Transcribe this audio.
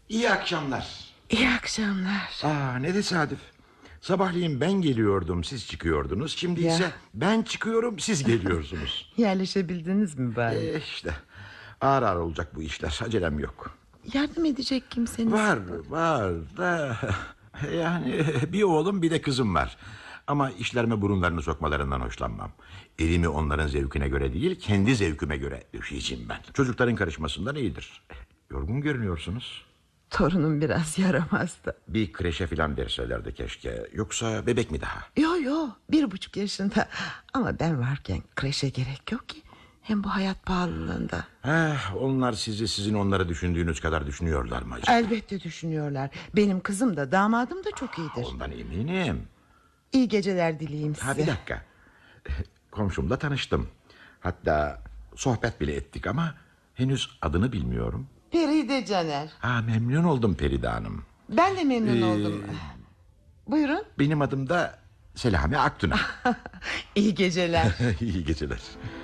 İyi akşamlar. İyi akşamlar. Ne tesadüf. Sabahleyin ben geliyordum, siz çıkıyordunuz. Şimdi ise ben çıkıyorum, siz geliyorsunuz. Yerleşebildiniz mi bari? İşte ağır ağır olacak bu işler. Acelem yok. Yardım edecek kimseniz Var da yani bir oğlum bir de kızım var. Ama işlerime burunlarını sokmalarından hoşlanmam. Elimi onların zevkine göre değil, kendi zevkime göre düşeceğim ben. Çocukların karışmasından iyidir. Yorgun görünüyorsunuz. Torunum biraz yaramazdı. Bir kreşe falan verselerdi keşke. Yoksa bebek mi daha? Yo 1,5 yaşında. Ama ben varken kreşe gerek yok ki. Hem bu hayat pahalılığında. Onlar sizi, sizin onları düşündüğünüz kadar düşünüyorlar mı acaba? Elbette düşünüyorlar. Benim kızım da damadım da çok iyidir. Ondan eminim. İyi geceler dileyim size. Bir dakika. Komşumla tanıştım. Hatta sohbet bile ettik ama henüz adını bilmiyorum. Feride Caner. Memnun oldum Feride Hanım. Ben de memnun oldum. Buyurun. Benim adım da Selami Aktuna. İyi geceler. İyi geceler.